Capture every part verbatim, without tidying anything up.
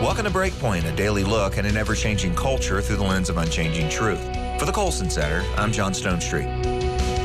Welcome to Breakpoint, a daily look at an ever-changing culture through the lens of unchanging truth. For the Colson Center, I'm John Stonestreet.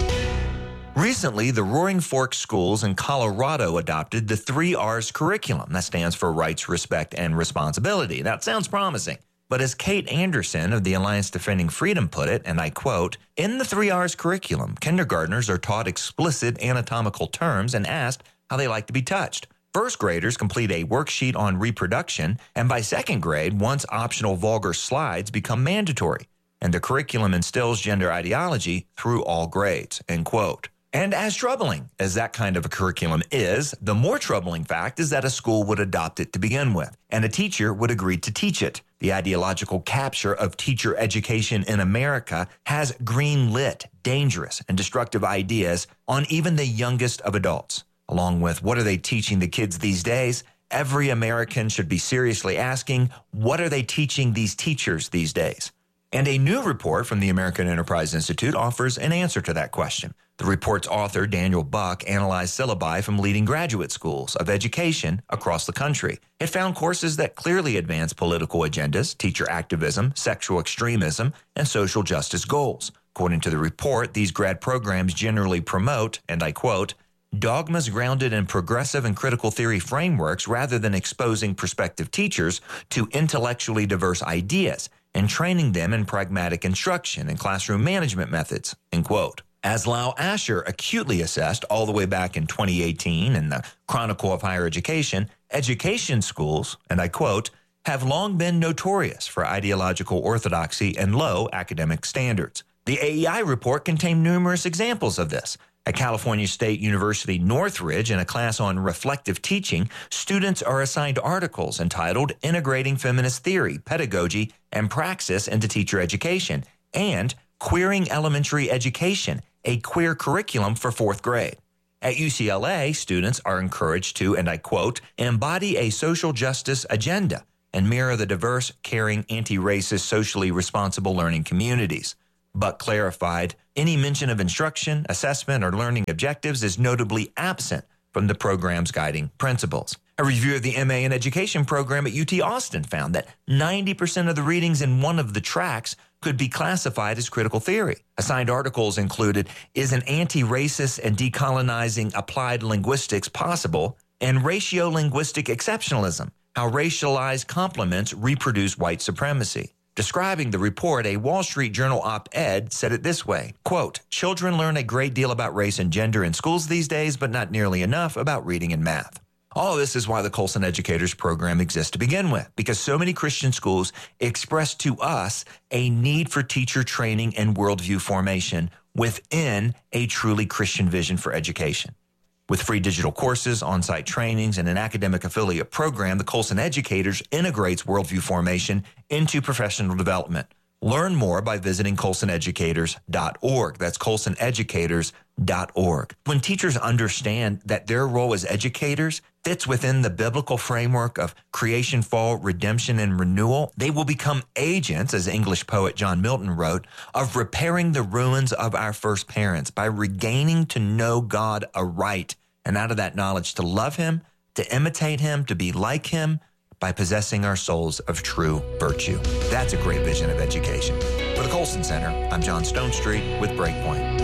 Recently, the Roaring Fork schools in Colorado adopted the three R's curriculum. That stands for rights, respect, and responsibility. That sounds promising. But as Kate Anderson of the Alliance Defending Freedom put it, and I quote, in the three R's curriculum, kindergartners are taught explicit anatomical terms and asked how they like to be touched. First graders complete a worksheet on reproduction, and by second grade, once optional vulgar slides become mandatory, and the curriculum instills gender ideology through all grades, end quote. And as troubling as that kind of a curriculum is, the more troubling fact is that a school would adopt it to begin with, and a teacher would agree to teach it. The ideological capture of teacher education in America has green-lit, dangerous, and destructive ideas on even the youngest of adults. Along with what are they teaching the kids these days, every American should be seriously asking, what are they teaching these teachers these days? And a new report from the American Enterprise Institute offers an answer to that question. The report's author, Daniel Buck, analyzed syllabi from leading graduate schools of education across the country. It found courses that clearly advance political agendas, teacher activism, sexual extremism, and social justice goals. According to the report, these grad programs generally promote, and I quote, dogmas grounded in progressive and critical theory frameworks rather than exposing prospective teachers to intellectually diverse ideas and training them in pragmatic instruction and classroom management methods, end quote. As Lau Asher acutely assessed all the way back in twenty eighteen in the Chronicle of Higher Education, education schools, and I quote, have long been notorious for ideological orthodoxy and low academic standards. The A E I report contained numerous examples of this. At California State University Northridge, in a class on reflective teaching, students are assigned articles entitled Integrating Feminist Theory, Pedagogy, and Praxis into Teacher Education, and Queering Elementary Education, a queer curriculum for fourth grade. At U C L A, students are encouraged to, and I quote, embody a social justice agenda and mirror the diverse, caring, anti-racist, socially responsible learning communities. Buck clarified, any mention of instruction, assessment, or learning objectives is notably absent from the program's guiding principles. A review of the M A in Education program at U T Austin found that ninety percent of the readings in one of the tracks could be classified as critical theory. Assigned articles included, Is an Anti-Racist and Decolonizing Applied Linguistics Possible? And Ratio-Linguistic Exceptionalism, How Racialized Complements Reproduce White Supremacy. Describing the report, a Wall Street Journal op-ed said it this way, quote, children learn a great deal about race and gender in schools these days, but not nearly enough about reading and math. All of this is why the Colson Educators program exists to begin with, because so many Christian schools express to us a need for teacher training and worldview formation within a truly Christian vision for education. With free digital courses, on-site trainings, and an academic affiliate program, the Colson Educators integrates worldview formation into professional development. Learn more by visiting colson educators dot org. That's colson educators dot org. When teachers understand that their role as educators fits within the biblical framework of creation, fall, redemption, and renewal, they will become agents, as English poet John Milton wrote, of repairing the ruins of our first parents by regaining to know God aright, and out of that knowledge to love him, to imitate him, to be like him, by possessing our souls of true virtue. That's a great vision of education. For the Colson Center, I'm John Stonestreet with Breakpoint.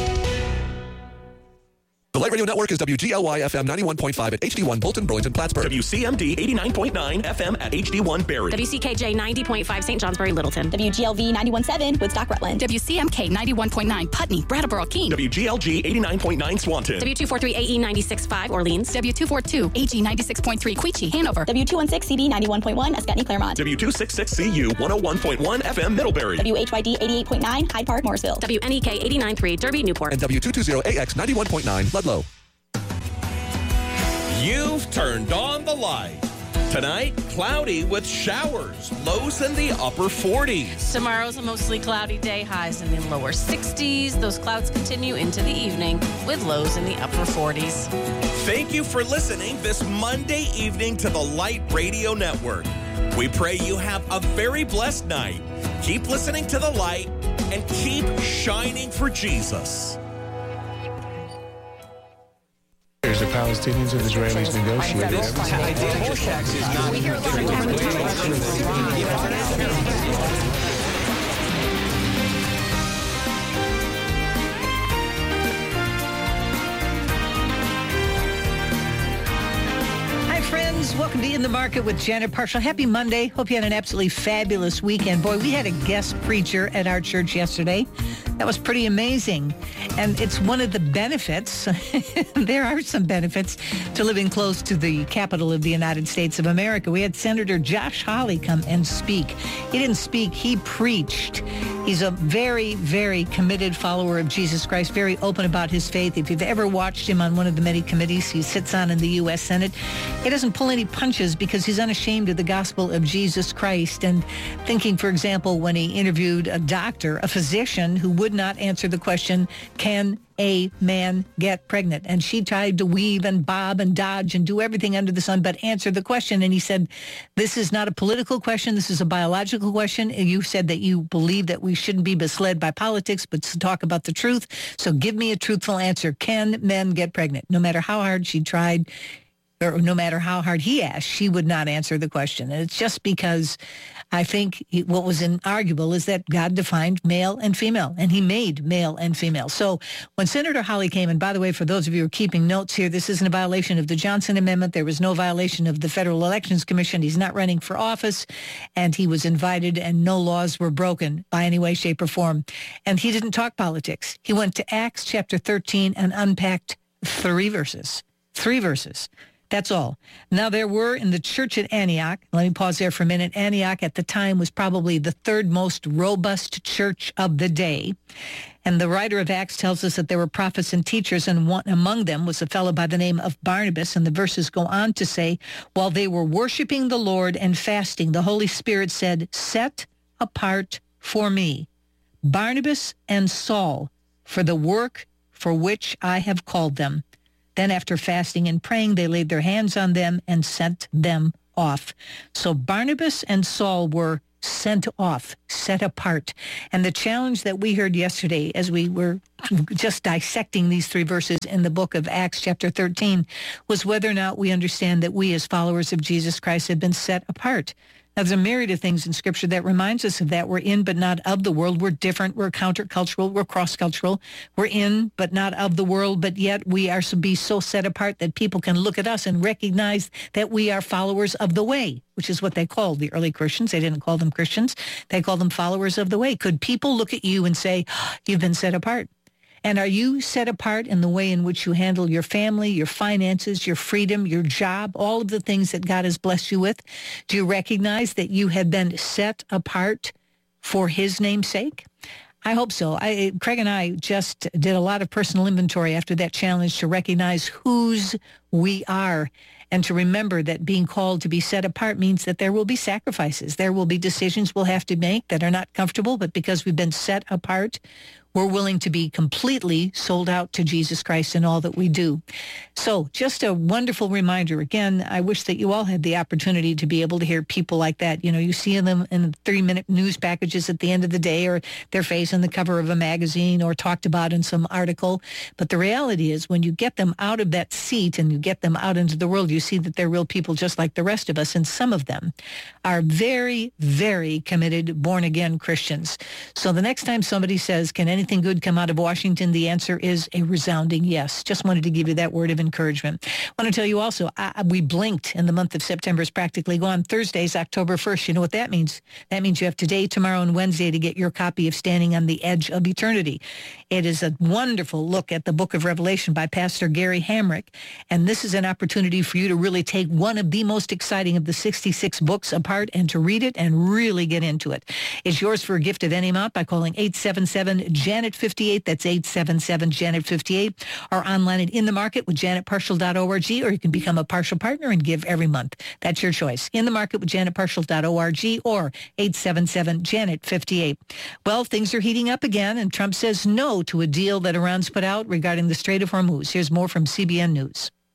The Light Radio Network is W G L Y F M ninety-one point five at H D one Bolton, Burlington, Plattsburgh. W C M D eighty-nine point nine F M at H D one Barrie. W C K J ninety point five Saint Johnsbury, Littleton. W G L V ninety-one point seven Woodstock, Rutland. W C M K ninety-one point nine Putney, Brattleboro, Keene. W G L G eighty-nine point nine Swanton. W two forty-three A E ninety-six point five Orleans. W two forty-two A G ninety-six point three Queechee, Hanover. W two sixteen C D ninety-one point one Escutney, Claremont. W two sixty-six C U one oh one point one F M Middlebury. W H Y D eighty-eight point nine Hyde Park, Morrisville. W N E K eighty-nine point three Derby, Newport. And W two twenty A X ninety-one point nine Ludlow. You've turned on the light. Tonight, cloudy with showers, lows in the upper forties. Tomorrow's a mostly cloudy day, highs in the lower sixties. Those clouds continue into the evening with lows in the upper forties. Thank you for listening this Monday evening to the Light Radio Network. We pray you have a very blessed night. Keep listening to the light and keep shining for Jesus. the Palestinians and Israelis negotiated. Friends, welcome to In the Market with Janet Parshall. Happy Monday. Hope you had an absolutely fabulous weekend. Boy, we had a guest preacher at our church yesterday. That was pretty amazing. And it's one of the benefits, there are some benefits to living close to the capital of the United States of America. We had Senator Josh Hawley come and speak. He didn't speak, he preached. He's a very, very committed follower of Jesus Christ, very open about his faith. If you've ever watched him on one of the many committees he sits on in the U S Senate, he doesn't pull any punches because he's unashamed of the gospel of Jesus Christ. And thinking, for example, when he interviewed a doctor, a physician who would not answer the question, can a man get pregnant? And she tried to weave and bob and dodge and do everything under the sun but answer the question. And he said, this is not a political question. This is a biological question. And you said that you believe that we shouldn't be misled by politics, but to talk about the truth. So give me a truthful answer. Can men get pregnant? No matter how hard she tried, or no matter how hard he asked, she would not answer the question. And it's just because I think he, what was inarguable is that God defined male and female, and he made male and female. So when Senator Hawley came, and by the way, for those of you who are keeping notes here, this isn't a violation of the Johnson Amendment. There was no violation of the Federal Elections Commission. He's not running for office, and he was invited, and no laws were broken by any way, shape, or form. And he didn't talk politics. He went to Acts chapter thirteen and unpacked three verses. Three verses. That's all. Now, there were in the church at Antioch, let me pause there for a minute. Antioch at the time was probably the third most robust church of the day. And the writer of Acts tells us that there were prophets and teachers, and one among them was a fellow by the name of Barnabas. And the verses go on to say, while they were worshiping the Lord and fasting, the Holy Spirit said, set apart for me Barnabas and Saul for the work for which I have called them. Then after fasting and praying, they laid their hands on them and sent them off. So Barnabas and Saul were sent off, set apart. And the challenge that we heard yesterday as we were just dissecting these three verses in the book of Acts chapter thirteen was whether or not we understand that we as followers of Jesus Christ have been set apart. Now, there's a myriad of things in Scripture that reminds us of that. We're in but not of the world. We're different. We're countercultural. We're cross-cultural. We're in but not of the world, but yet we are to be so set apart that people can look at us and recognize that we are followers of the way, which is what they called the early Christians. They didn't call them Christians. They called them followers of the way. Could people look at you and say, oh, you've been set apart? And are you set apart in the way in which you handle your family, your finances, your freedom, your job, all of the things that God has blessed you with? Do you recognize that you have been set apart for his name's sake? I hope so. I, Craig and I just did a lot of personal inventory after that challenge to recognize whose we are and to remember that being called to be set apart means that there will be sacrifices. There will be decisions we'll have to make that are not comfortable, but because we've been set apart, we're willing to be completely sold out to Jesus Christ in all that we do. So just a wonderful reminder. Again, I wish that you all had the opportunity to be able to hear people like that. You know, you see them in three-minute news packages at the end of the day, or their face on the cover of a magazine, or talked about in some article. But the reality is when you get them out of that seat and you get them out into the world, you see that they're real people just like the rest of us. And some of them are very, very committed, born-again Christians. So the next time somebody says, can any anything good come out of Washington? The answer is a resounding yes. Just wanted to give you that word of encouragement. I want to tell you also, I, we blinked and the month of September is practically gone. Thursday's October first. You know what that means? That means you have today, tomorrow, and Wednesday to get your copy of Standing on the Edge of Eternity. It is a wonderful look at the book of Revelation by Pastor Gary Hamrick, and this is an opportunity for you to really take one of the most exciting of the sixty-six books apart and to read it and really get into it. It's yours for a gift of any amount by calling eight seven seven, Janet fifty-eight. That's eight seven seven, Janet fifty-eight. Or online at In the Market with janet parshall dot org, or you can become a partial partner and give every month. That's your choice. In the Market with janet parshall dot org or eight seven seven, Janet fifty-eight. Well, things are heating up again, and Trump says no to a deal that Iran's put out regarding the Strait of Hormuz. Here's more from C B N News.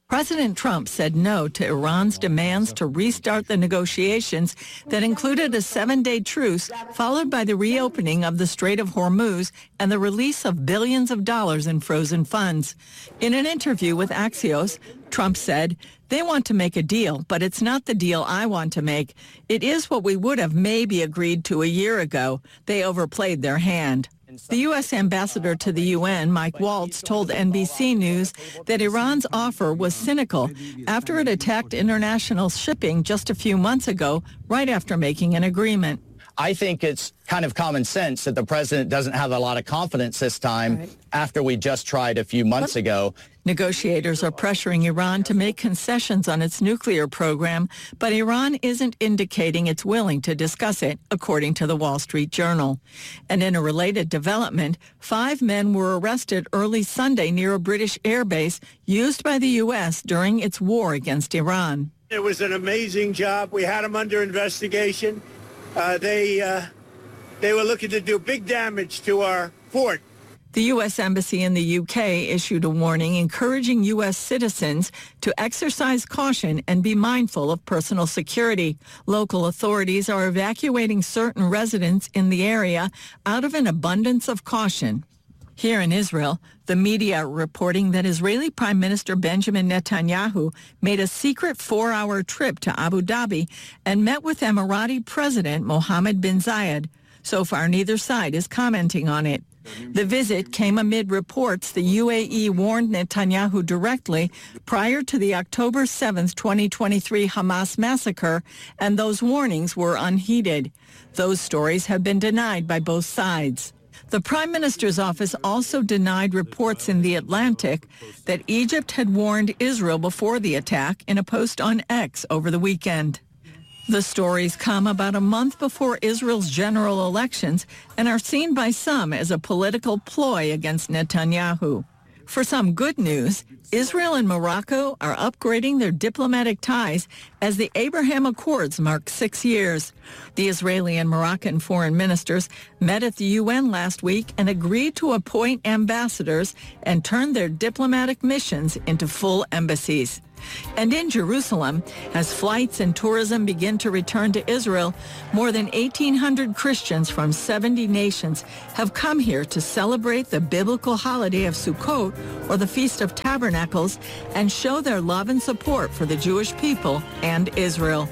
President Trump said no to Iran's demands to restart the negotiations that included a seven-day truce, followed by the reopening of the Strait of Hormuz and the release of billions of dollars in frozen funds. In an interview with Axios, Trump said, "They want to make a deal, but it's not the deal I want to make. It is what we would have maybe agreed to a year ago. They overplayed their hand." The U S ambassador to the U N, Mike Waltz, told N B C News that Iran's offer was cynical after it attacked international shipping just a few months ago, right after making an agreement. I think it's kind of common sense that the president doesn't have a lot of confidence this time right. after we just tried a few months ago. Negotiators are pressuring Iran to make concessions on its nuclear program, but Iran isn't indicating it's willing to discuss it, according to the Wall Street Journal. And in a related development, five men were arrested early Sunday near a British airbase used by the U S during its war against Iran. It was an amazing job. We had them under investigation. Uh, they uh, they were looking to do big damage to our fort. The U S Embassy in the U K issued a warning encouraging U S citizens to exercise caution and be mindful of personal security. Local authorities are evacuating certain residents in the area out of an abundance of caution. Here in Israel, the media are reporting that Israeli Prime Minister Benjamin Netanyahu made a secret four-hour trip to Abu Dhabi and met with Emirati President Mohammed bin Zayed. So far, neither side is commenting on it. The visit came amid reports the U A E warned Netanyahu directly prior to the October seventh, twenty twenty-three Hamas massacre, and those warnings were unheeded. Those stories have been denied by both sides. The Prime Minister's office also denied reports in The Atlantic that Egypt had warned Israel before the attack in a post on X over the weekend. The stories come about a month before Israel's general elections and are seen by some as a political ploy against Netanyahu. For some good news, Israel and Morocco are upgrading their diplomatic ties as the Abraham Accords mark six years. The Israeli and Moroccan foreign ministers met at the U N last week and agreed to appoint ambassadors and turn their diplomatic missions into full embassies. And in Jerusalem, as flights and tourism begin to return to Israel, more than eighteen hundred Christians from seventy nations have come here to celebrate the biblical holiday of Sukkot, or the Feast of Tabernacles, and show their love and support for the Jewish people and Israel.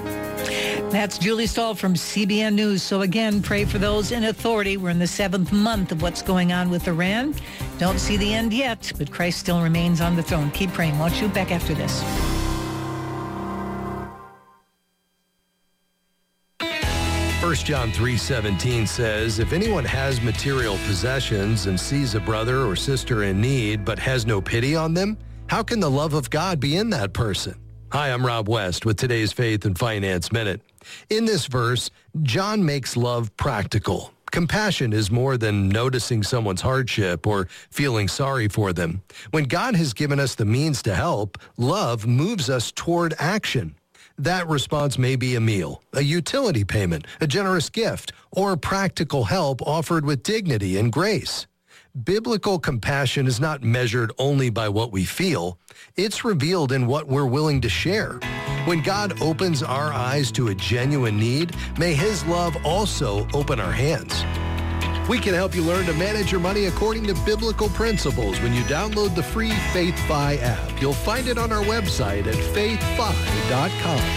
That's Julie Stahl from C B N News. So again, pray for those in authority. We're in the seventh month of what's going on with Iran. Don't see the end yet, but Christ still remains on the throne. Keep praying, won't you? Back after this. First John three seventeen says, if anyone has material possessions and sees a brother or sister in need but has no pity on them, how can the love of God be in that person? Hi, I'm Rob West with today's Faith and Finance Minute. In this verse, John makes love practical. Compassion is more than noticing someone's hardship or feeling sorry for them. When God has given us the means to help, love moves us toward action. That response may be a meal, a utility payment, a generous gift, or practical help offered with dignity and grace. Biblical compassion is not measured only by what we feel. It's revealed in what we're willing to share. When God opens our eyes to a genuine need, may His love also open our hands. We can help you learn to manage your money according to biblical principles when you download the free FaithFi app. You'll find it on our website at faith fi dot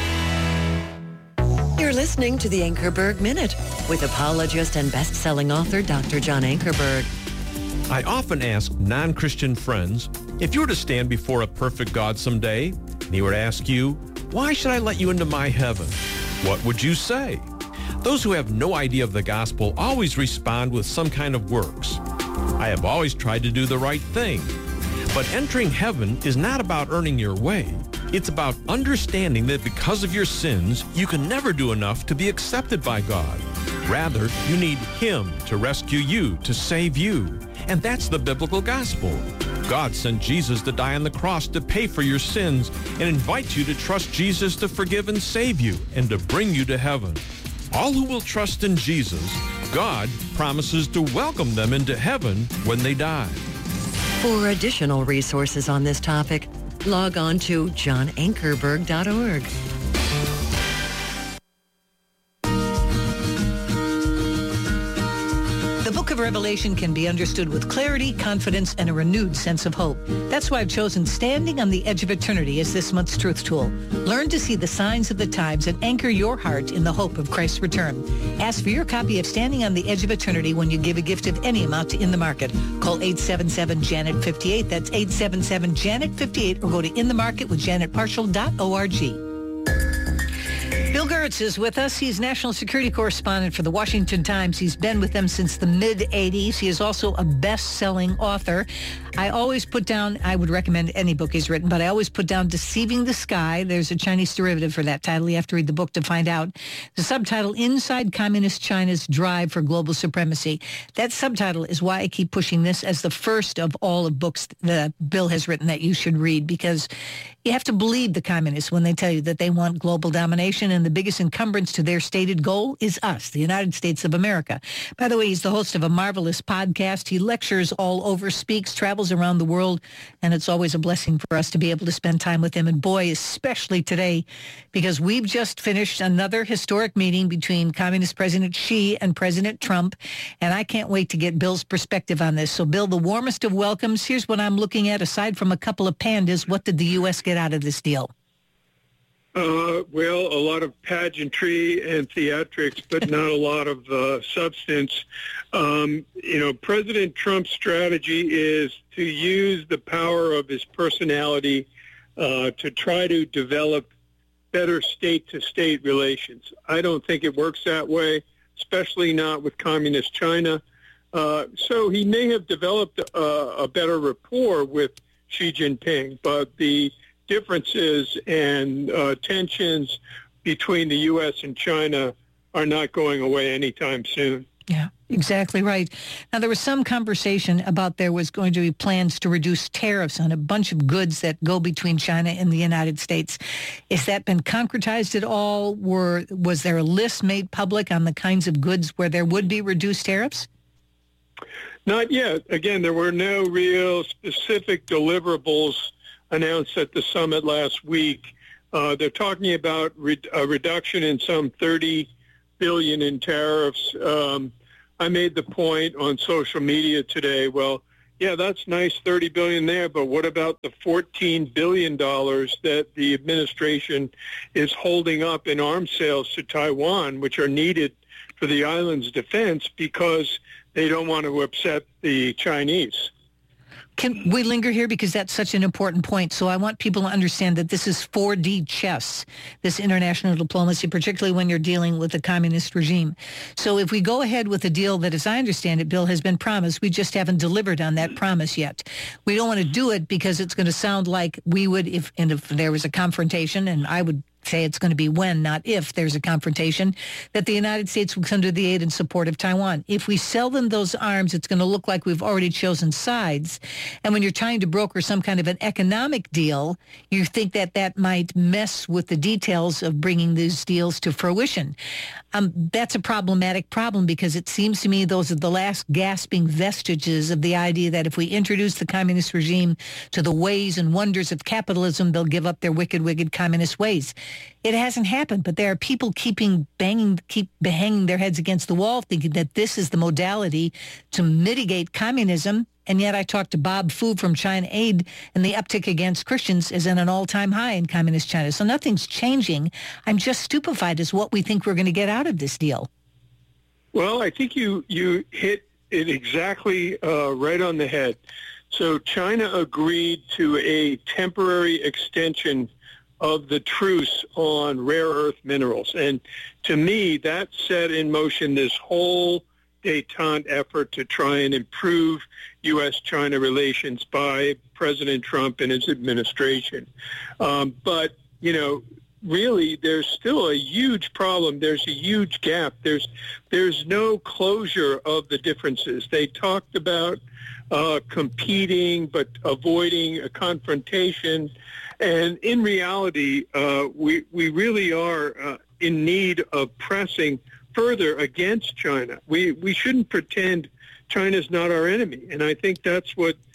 com. You're listening to the Ankerberg Minute with apologist and best-selling author Doctor John Ankerberg. I often ask non-Christian friends, if you were to stand before a perfect God someday, and He were to ask you, why should I let you into my heaven? What would you say? Those who have no idea of the gospel always respond with some kind of works. I have always tried to do the right thing. But entering heaven is not about earning your way. It's about understanding that because of your sins, you can never do enough to be accepted by God. Rather, you need Him to rescue you, to save you. And that's the biblical gospel. God sent Jesus to die on the cross to pay for your sins and invite you to trust Jesus to forgive and save you and to bring you to heaven. All who will trust in Jesus, God promises to welcome them into heaven when they die. For additional resources on this topic, Log on to john ankerberg dot org. The book of Revelation can be understood with clarity, confidence, and a renewed sense of hope. That's why I've chosen Standing on the Edge of Eternity as this month's truth tool. Learn to see the signs of the times and anchor your heart in the hope of Christ's return. Ask for your copy of Standing on the Edge of Eternity when you give a gift of any amount to In the Market. Call eight seven seven, Janet fifty-eight. That's eight seven seven, Janet fifty-eight, or go to in the market with janet parshall dot org. Bill Gertz is with us. He's national security correspondent for the Washington Times. He's been with them since the mid-eighties. He is also a best-selling author. I always put down, I would recommend any book he's written, but I always put down Deceiving the Sky. There's a Chinese derivative for that title. You have to read the book to find out. The subtitle, Inside Communist China's Drive for Global Supremacy. That subtitle is why I keep pushing this as the first of all of books that Bill has written that you should read, because you have to believe the communists when they tell you that they want global domination, and the biggest encumbrance to their stated goal is us, the United States of America. By the way, he's the host of a marvelous podcast. He lectures all over, speaks, travels around the world, and it's always a blessing for us to be able to spend time with him. And boy, especially today, because we've just finished another historic meeting between Communist President Xi and President Trump, and I can't wait to get Bill's perspective on this. So, Bill, the warmest of welcomes. Here's what I'm looking at. Aside from a couple of pandas, what did the U S get out of this deal? Uh, well, a lot of pageantry and theatrics, but not a lot of uh, substance. Um, you know, President Trump's strategy is to use the power of his personality uh, to try to develop better state-to-state relations. I don't think it works that way, especially not with communist China. Uh, so he may have developed a, a better rapport with Xi Jinping, but the differences and uh, tensions between the U S and China are not going away anytime soon. Yeah, exactly right. Now, there was some conversation about there was going to be plans to reduce tariffs on a bunch of goods that go between China and the United States. Has that been concretized at all? Were, was there a list made public on the kinds of goods where there would be reduced tariffs? Not yet. Again, there were no real specific deliverables announced at the summit last week. Uh, they're talking about re- a reduction in some thirty billion dollars in tariffs. Um, I made the point on social media today, well, yeah, that's nice, thirty billion dollars there, but what about the fourteen billion dollars that the administration is holding up in arms sales to Taiwan, which are needed for the island's defense because they don't want to upset the Chinese? Can we linger here because that's such an important point? So I want people to understand that this is four D chess, this international diplomacy, particularly when you're dealing with a communist regime. So if we go ahead with a deal that, as I understand it, Bill, has been promised, we just haven't delivered on that promise yet. We don't want to do it because it's going to sound like we would, if, and if there was a confrontation, and I would say it's going to be when, not if, there's a confrontation, that the United States will come to the aid and support of Taiwan. If we sell them those arms, it's going to look like we've already chosen sides. And when you're trying to broker some kind of an economic deal, you think that that might mess with the details of bringing these deals to fruition. Um, that's a problematic problem because it seems to me those are the last gasping vestiges of the idea that if we introduce the communist regime to the ways and wonders of capitalism, they'll give up their wicked, wicked communist ways. It hasn't happened, but there are people keeping banging, keep hanging their heads against the wall, thinking that this is the modality to mitigate communism. And yet I talked to Bob Fu from China Aid, and the uptick against Christians is at an all-time high in communist China. So nothing's changing. I'm just stupefied as what we think we're going to get out of this deal. Well, I think you, you hit it exactly uh, right on the head. So China agreed to a temporary extension of the truce on rare earth minerals. And to me, that set in motion this whole détente effort to try and improve U S China relations by President Trump and his administration. Um, but, you know, really, there's still a huge problem. There's a huge gap. There's there's no closure of the differences. They talked about uh, competing but avoiding a confrontation. And in reality, uh, we, we really are uh, in need of pressing further against China. We we shouldn't pretend China's not our enemy. And I think that's what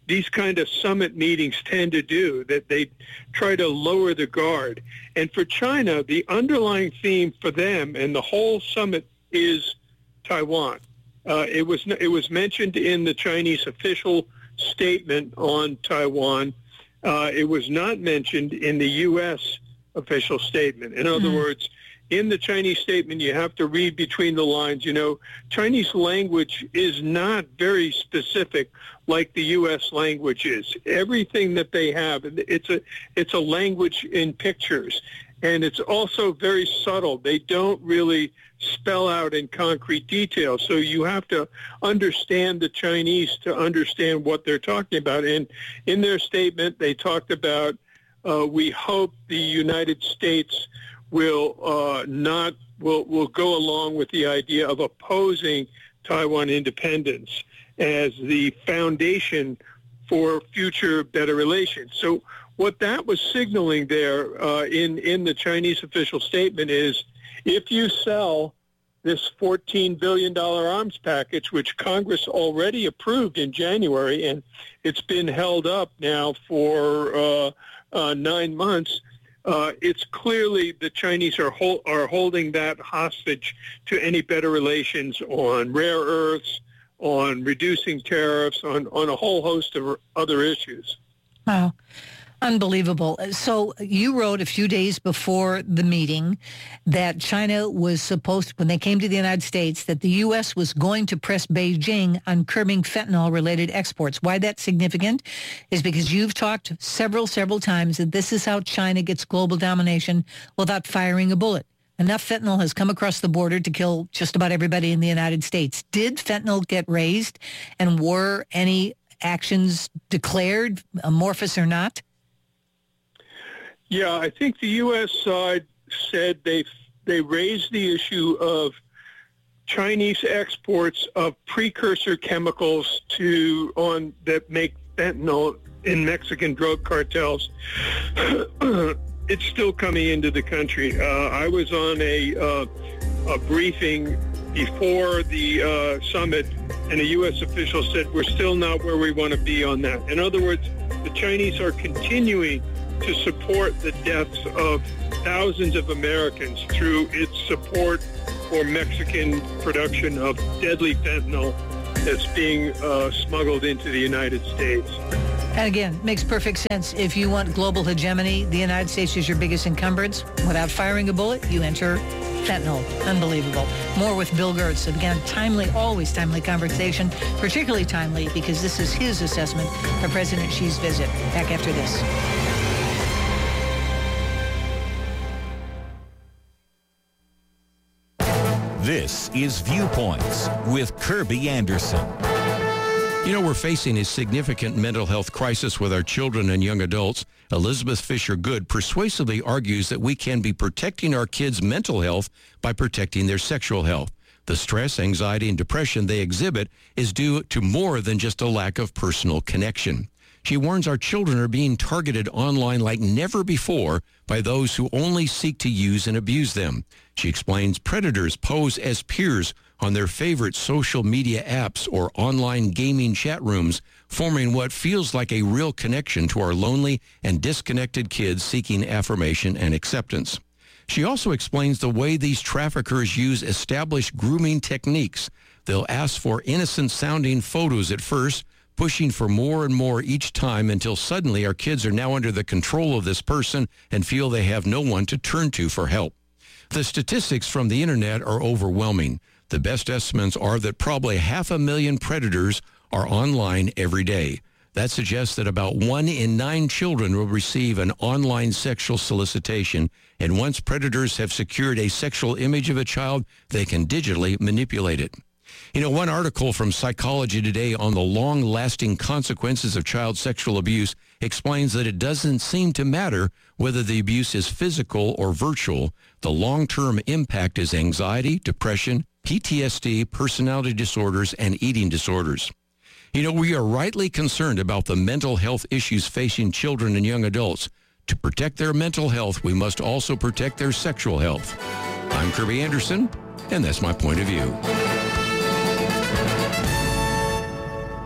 these kind of summit meetings tend to do, that they try to lower the guard. And for China, the underlying theme for them and the whole summit is Taiwan. Uh, it was it was mentioned in the Chinese official statement on Taiwan. Uh, it was not mentioned in the U S official statement. In other mm. words, in the Chinese statement, you have to read between the lines. You know, Chinese language is not very specific like the U S language is. Everything that they have, it's a it's a language in pictures. And it's also very subtle. They don't really spell out in concrete detail. So you have to understand the Chinese to understand what they're talking about. And in their statement, they talked about, uh, we hope the United States will uh, not will will go along with the idea of opposing Taiwan independence as the foundation for future better relations. So what that was signaling there uh, in in the Chinese official statement is, if you sell this fourteen billion dollars arms package, which Congress already approved in January, and it's been held up now for uh, uh, nine months. Uh, it's clearly the Chinese are hol- are holding that hostage to any better relations on rare earths, on reducing tariffs, on, on a whole host of other issues. Wow. Unbelievable. So you wrote a few days before the meeting that China was supposed, when they came to the United States, that the U S was going to press Beijing on curbing fentanyl-related exports. Why that's significant is because you've talked several, several times that this is how China gets global domination without firing a bullet. Enough fentanyl has come across the border to kill just about everybody in the United States. Did fentanyl get raised, and were any actions declared, amorphous or not? Yeah, I think the U S side said they they raised the issue of Chinese exports of precursor chemicals to on that make fentanyl in Mexican drug cartels. It's still coming into the country. Uh, I was on a uh, a briefing before the uh, summit, and a U S official said we're still not where we want to be on that. In other words, the Chinese are continuing to support the deaths of thousands of Americans through its support for Mexican production of deadly fentanyl that's being uh, smuggled into the United States. And again, makes perfect sense. If you want global hegemony, the United States is your biggest encumbrance. Without firing a bullet, you enter fentanyl. Unbelievable. More with Bill Gertz. Again, timely, always timely conversation, particularly timely because this is his assessment of President Xi's visit. Back after this. This is Viewpoints with Kirby Anderson. You know, we're facing a significant mental health crisis with our children and young adults. Elizabeth Fisher Good persuasively argues that we can be protecting our kids' mental health by protecting their sexual health. The stress, anxiety, and depression they exhibit is due to more than just a lack of personal connection. She warns our children are being targeted online like never before by those who only seek to use and abuse them. She explains predators pose as peers on their favorite social media apps or online gaming chat rooms, forming what feels like a real connection to our lonely and disconnected kids seeking affirmation and acceptance. She also explains the way these traffickers use established grooming techniques. They'll ask for innocent-sounding photos at first, pushing for more and more each time until suddenly our kids are now under the control of this person and feel they have no one to turn to for help. The statistics from the internet are overwhelming. The best estimates are that probably half a million predators are online every day. That suggests that about one in nine children will receive an online sexual solicitation, and once predators have secured a sexual image of a child, they can digitally manipulate it. You know, one article from Psychology Today on the long-lasting consequences of child sexual abuse explains that it doesn't seem to matter whether the abuse is physical or virtual. The long-term impact is anxiety, depression, P T S D, personality disorders, and eating disorders. You know, we are rightly concerned about the mental health issues facing children and young adults. To protect their mental health, we must also protect their sexual health. I'm Kirby Anderson, and that's my point of view.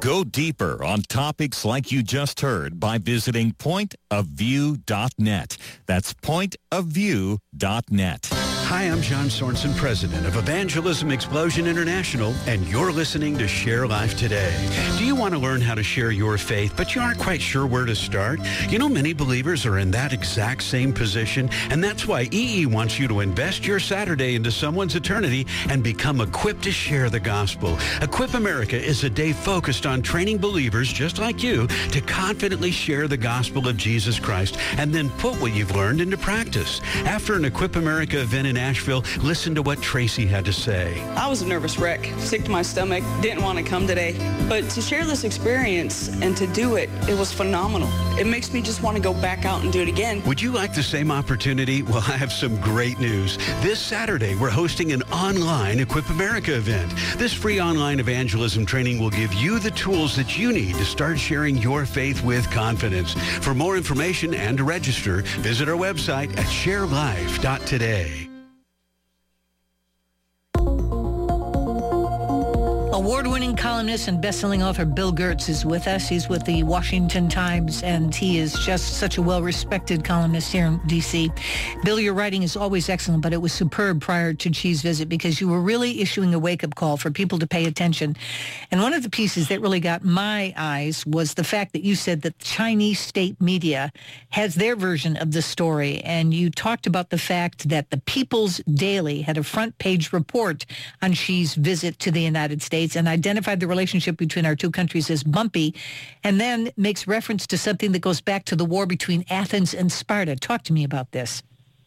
Go deeper on topics like you just heard by visiting point of view dot net. That's point of view dot net. Hi, I'm John Sorensen, president of Evangelism Explosion International, and you're listening to Share Life Today. Do you want to learn how to share your faith, but you aren't quite sure where to start? You know, many believers are in that exact same position, and that's why E E wants you to invest your Saturday into someone's eternity and become equipped to share the gospel. Equip America is a day focused on training believers just like you to confidently share the gospel of Jesus Christ and then put what you've learned into practice. After an Equip America event in Asheville, listen to what Tracy had to say. I was a nervous wreck, sick to my stomach, didn't want to come today. But to share this experience and to do it, it was phenomenal. It makes me just want to go back out and do it again. Would you like the same opportunity? Well, I have some great news. This Saturday, we're hosting an online Equip America event. This free online evangelism training will give you the tools that you need to start sharing your faith with confidence. For more information and to register, visit our website at share life dot today. Award-winning columnist and best-selling author Bill Gertz is with us. He's with the Washington Times, and he is just such a well-respected columnist here in D C. Bill, your writing is always excellent, but it was superb prior to Xi's visit because you were really issuing a wake-up call for people to pay attention. And one of the pieces that really got my eyes was the fact that you said that Chinese state media has their version of the story, and you talked about the fact that the People's Daily had a front-page report on Xi's visit to the United States and identified the relationship between our two countries as bumpy, and then makes reference to something that goes back to the war between Athens and Sparta. Talk to me about this.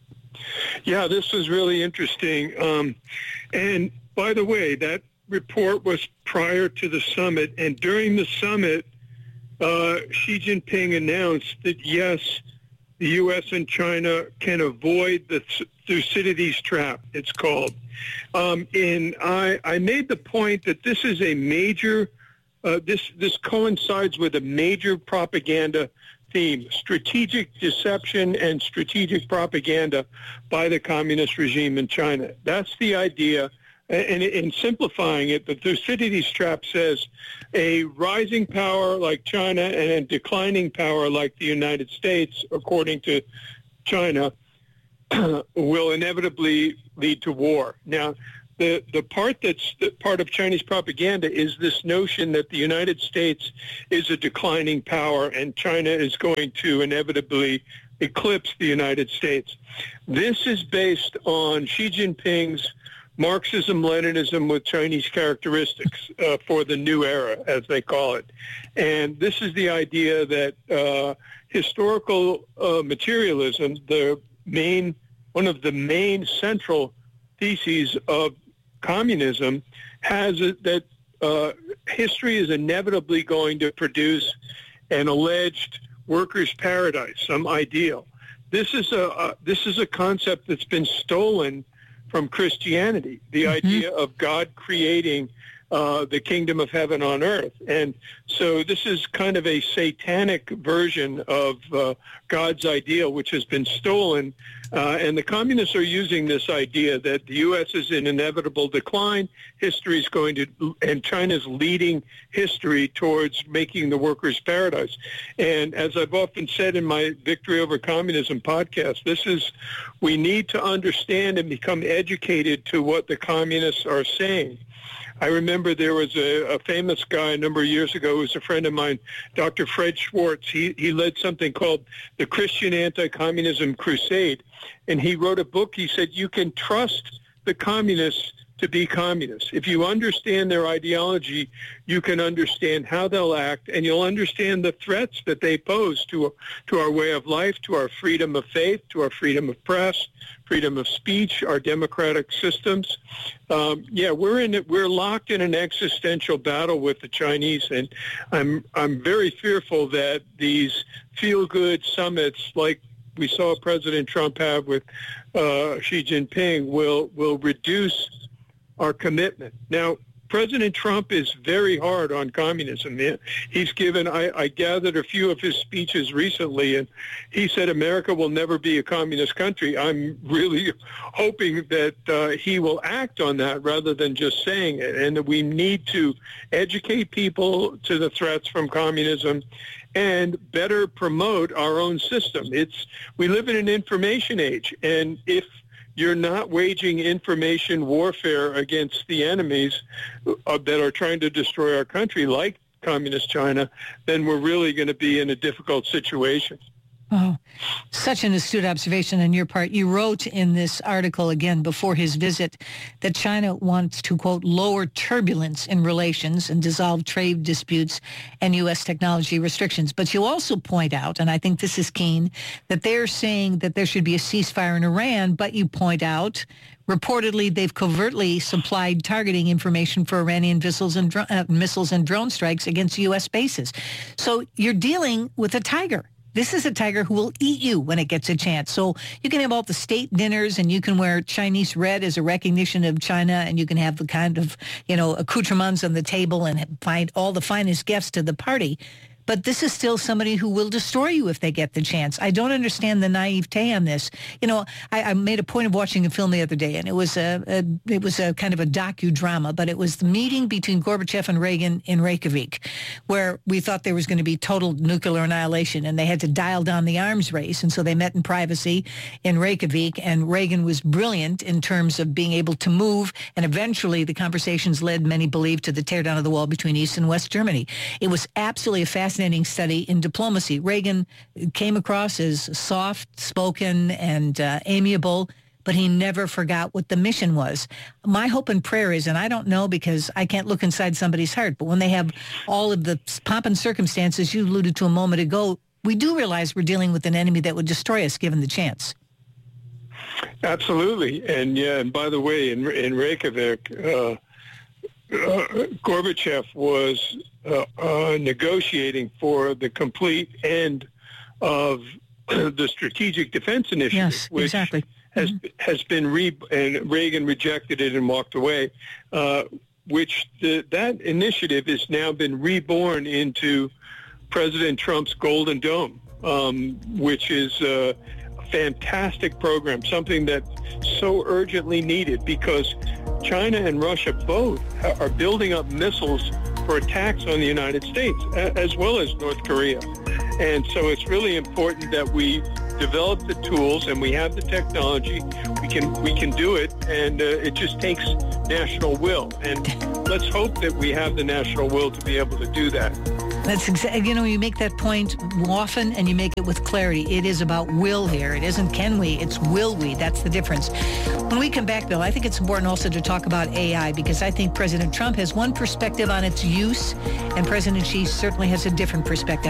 Yeah, this was really interesting. Um, and by the way, that report was prior to the summit, and during the summit, uh, Xi Jinping announced that, yes, the U S and China can avoid the Thucydides trap, it's called. Um, and I, I made the point that this is a major, uh, this, this coincides with a major propaganda theme, strategic deception and strategic propaganda by the communist regime in China. That's the idea. And in simplifying it, the Thucydides trap says a rising power like China and a declining power like the United States, according to China, will inevitably lead to war. Now, the, the part that's the part of Chinese propaganda is this notion that the United States is a declining power and China is going to inevitably eclipse the United States. This is based on Xi Jinping's Marxism-Leninism with Chinese characteristics uh, for the new era, as they call it. And this is the idea that uh, historical uh, materialism, the main, one of the main central theses of communism, has it that uh, history is inevitably going to produce an alleged workers' paradise, some ideal. This is a uh, this is a concept that's been stolen from Christianity, the mm-hmm. idea of God creating uh, the kingdom of heaven on earth. And so this is kind of a satanic version of uh, God's ideal, which has been stolen. Uh, and the communists are using this idea that the U S is in inevitable decline, history is going to, and China's leading history towards making the workers' paradise. And as I've often said in my Victory Over Communism podcast, this is, we need to understand and become educated to what the communists are saying. I remember there was a, a famous guy a number of years ago who was a friend of mine, Doctor Fred Schwartz. He, he led something called the Christian Anti-Communism Crusade, and he wrote a book. He said, you can trust the communists to be communists. If you understand their ideology, you can understand how they'll act, and you'll understand the threats that they pose to, to our way of life, to our freedom of faith, to our freedom of press, freedom of speech, our democratic systems. Um, yeah, we're in it. We're locked in an existential battle with the Chinese, and I'm I'm very fearful that these feel-good summits, like we saw President Trump have with uh, Xi Jinping, will will reduce our commitment. Now, President Trump is very hard on communism. He's given, I, I gathered a few of his speeches recently, and he said America will never be a communist country. I'm really hoping that uh, he will act on that rather than just saying it, and that we need to educate people to the threats from communism and better promote our own system. It's we live in an information age, and if you're not waging information warfare against the enemies uh, that are trying to destroy our country, like Communist China, then we're really going to be in a difficult situation. Oh, such an astute observation on your part. You wrote in this article, again, before his visit, that China wants to, quote, lower turbulence in relations and dissolve trade disputes and U S technology restrictions. But you also point out, and I think this is keen, that they're saying that there should be a ceasefire in Iran, but you point out, reportedly, they've covertly supplied targeting information for Iranian missiles and, dro- uh, missiles and drone strikes against U S bases. So you're dealing with a tiger. This is a tiger who will eat you when it gets a chance. So you can have all the state dinners, and you can wear Chinese red as a recognition of China, and you can have the kind of, you know, accoutrements on the table and find all the finest gifts to the party. But this is still somebody who will destroy you if they get the chance. I don't understand the naivete on this. You know, I, I made a point of watching a film the other day, and it was a, a it was a kind of a docudrama, but it was the meeting between Gorbachev and Reagan in Reykjavik, where we thought there was going to be total nuclear annihilation, and they had to dial down the arms race. And so they met in privacy in Reykjavik, and Reagan was brilliant in terms of being able to move, and eventually the conversations led, many believe, to the teardown of the wall between East and West Germany. It was absolutely a fascinating Fascinating study in diplomacy. Reagan came across as soft-spoken and uh, amiable, but he never forgot what the mission was. My hope and prayer is, and I don't know because I can't look inside somebody's heart, but when they have all of the pomp and circumstances you alluded to a moment ago, we do realize we're dealing with an enemy that would destroy us given the chance. Absolutely. And yeah, and by the way, in, in Reykjavik, uh, Uh, Gorbachev was uh, uh, negotiating for the complete end of the Strategic Defense Initiative, yes, which exactly. has mm-hmm. has been re and Reagan rejected it and walked away. Uh, which the, that initiative has now been reborn into President Trump's Golden Dome, um, which is uh, a fantastic program, something that's so urgently needed because China and Russia both are building up missiles for attacks on the United States, as well as North Korea. And so it's really important that we develop the tools and we have the technology. We can we can do it, and uh, it just takes national will. And let's hope that we have the national will to be able to do that. That's exactly, you know, you make that point often and you make it with clarity. It is about will here. It isn't can we, it's will we. That's the difference. When we come back, Bill, I think it's important also to talk about A I because I think President Trump has one perspective on its use and President Xi certainly has a different perspective.